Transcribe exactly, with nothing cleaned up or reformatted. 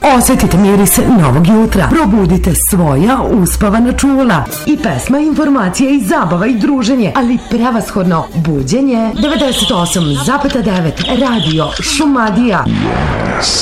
Osjetite miris novog jutra. Probudite svoja uspavana čula. I pesma, informacija i zabava i druženje, ali prevashodno buđenje. devedeset osam zarez devet Radio Šumadija.